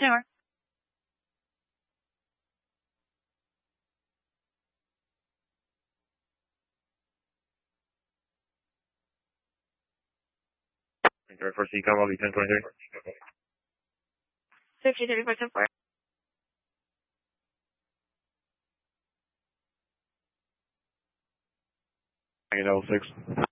Tower. First Ecom, I'll be 1023. Safety 3474. Level 6.